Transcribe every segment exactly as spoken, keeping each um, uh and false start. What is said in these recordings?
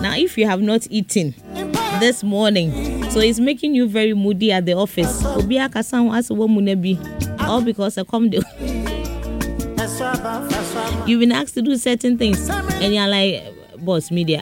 Now, if you have not eaten this morning, so it's making you very moody at the office. All because I come to you've been asked to do certain things, and you're like, boss, media.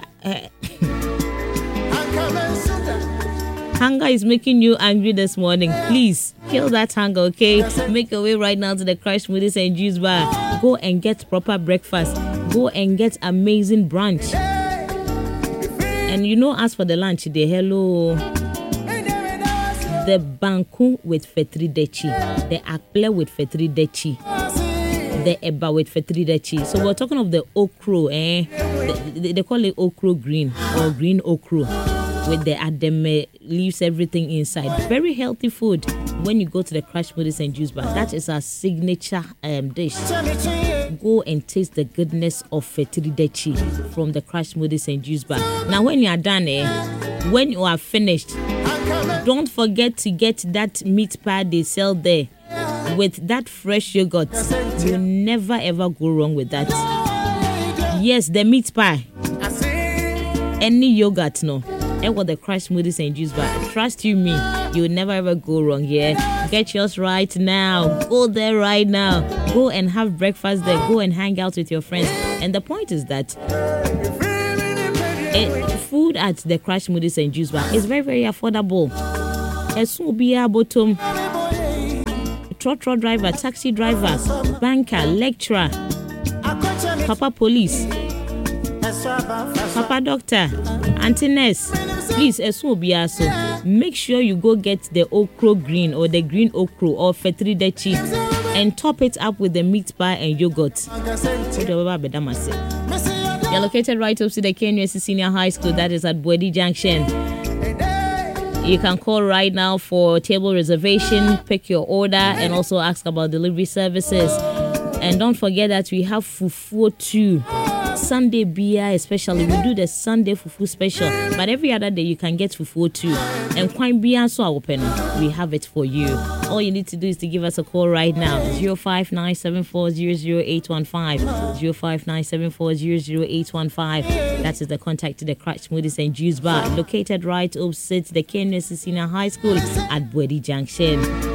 Hunger is making you angry this morning. Please kill that hunger, okay? Make your way right now to the Crash Smoothies and Juice Bar. Go and get proper breakfast. Go and get amazing brunch. And you know, as for the lunch, the hello, the banku with fetri dechi, the akple with fetri dechi, the eba with fetri dechi. So we're talking of the okra, eh? They, they call it okra green or green okra, with the ademe leaves, everything inside. Very healthy food when you go to the Crash Smoothies and Juice Bar. That is our signature um, dish. Go and taste the goodness of fetri dechi from the Crash Smoothies and Juice Bar. Now, when you are done, eh, when you are finished, don't forget to get that meat pie they sell there with that fresh yogurt. You'll never ever go wrong with that. Yes, the meat pie. Any yogurt, no. And what the Crash Smoothies and Juice Bar. Trust you me, you'll never ever go wrong here. Get yours right now. Go there right now. Go and have breakfast there. Go and hang out with your friends. And the point is that it, food at the Crash Smoothies and Juice Bar is very, very affordable. Esubia bottom, trotro driver, taxi driver, banker, lecturer, papa police, papa doctor, auntie nurse. Please, Esubia, so make sure you go get the okra green or the green okra or fetri dechi and top it up with the meat pie and yogurt. You're located right up to the K N U S C Senior High School, that is at Bwedi Junction. You can call right now for table reservation, pick your order, and also ask about delivery services. And don't forget that we have fufu too. Sunday beer especially, we do the Sunday fufu special, but every other day you can get fufu too. And quite beer so open, we have it for you. All you need to do is to give us a call right now, zero five nine seven four zero zero eight one five, zero five nine seven four zero zero eight one five. That is the contact to the Crash Smoothies and Juice Bar, located right opposite the K N U S C Senior High School at Bwedi Junction.